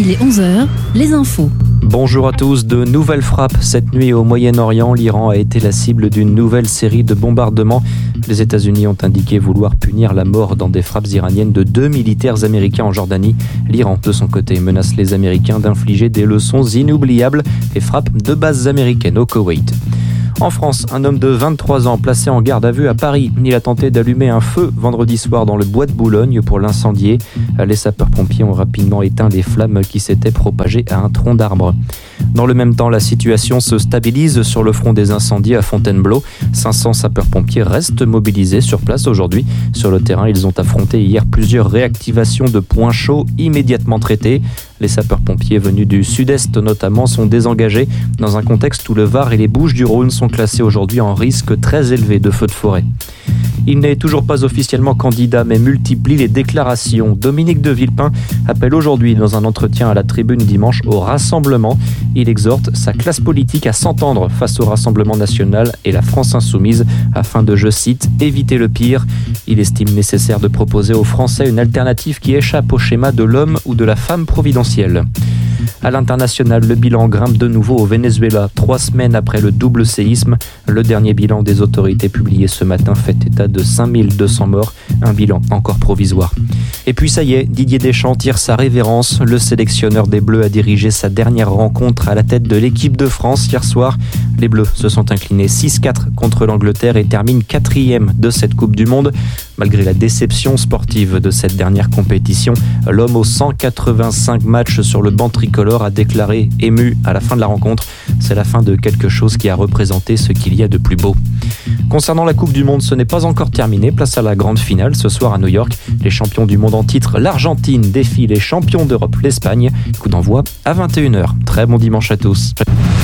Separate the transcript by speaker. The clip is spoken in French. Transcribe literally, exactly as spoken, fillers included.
Speaker 1: Il est onze heures, les infos.
Speaker 2: Bonjour à tous, de nouvelles frappes. Cette nuit au Moyen-Orient, l'Iran a été la cible d'une nouvelle série de bombardements. Les États-Unis ont indiqué vouloir punir la mort dans des frappes iraniennes de deux militaires américains en Jordanie. L'Iran, de son côté, menace les Américains d'infliger des leçons inoubliables et frappe deux bases américaines au Koweït. En France, un homme de vingt-trois ans placé en garde à vue à Paris. Il a tenté d'allumer un feu vendredi soir dans le bois de Boulogne pour l'incendier. Les sapeurs-pompiers ont rapidement éteint les flammes qui s'étaient propagées à un tronc d'arbre. Dans le même temps, la situation se stabilise sur le front des incendies à Fontainebleau. cinq cents sapeurs-pompiers restent mobilisés sur place aujourd'hui. Sur le terrain, ils ont affronté hier plusieurs réactivations de points chauds immédiatement traités. Les sapeurs-pompiers venus du sud-est notamment sont désengagés dans un contexte où le Var et les Bouches-du-Rhône sont classés aujourd'hui en risque très élevé de feux de forêt. Il n'est toujours pas officiellement candidat mais multiplie les déclarations. Dominique de Villepin appelle aujourd'hui dans un entretien à la Tribune dimanche au rassemblement. Il exhorte sa classe politique à s'entendre face au Rassemblement national et la France insoumise afin de, je cite, éviter le pire. Il estime nécessaire de proposer aux Français une alternative qui échappe au schéma de l'homme ou de la femme providentielle. À l'international, le bilan grimpe de nouveau au Venezuela. Trois semaines après le double séisme, le dernier bilan des autorités publié ce matin fait état de cinq mille deux cents morts, un bilan encore provisoire. Et puis ça y est, Didier Deschamps tire sa révérence. Le sélectionneur des Bleus a dirigé sa dernière rencontre à la tête de l'équipe de France hier soir. Les Bleus se sont inclinés six quatre contre l'Angleterre et terminent quatrième de cette Coupe du Monde. Malgré la déception sportive de cette dernière compétition, l'homme aux cent quatre-vingt-cinq matchs sur le banc tricolore a déclaré ému à la fin de la rencontre. C'est la fin de quelque chose qui a représenté ce qu'il y a de plus beau. Concernant la Coupe du Monde, ce n'est pas encore terminé. Place à la grande finale ce soir à New York. Les champions du monde en titre, l'Argentine, défie les champions d'Europe, l'Espagne. Coup d'envoi à vingt et une heures. Très bon dimanche à tous.